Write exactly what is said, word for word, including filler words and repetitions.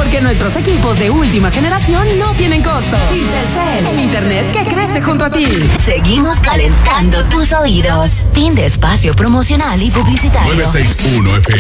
Porque nuestros equipos de última generación no tienen costo. Telcel, el internet que crece junto a ti. Seguimos calentando tus oídos. Fin de espacio promocional y publicitario. nueve seis uno F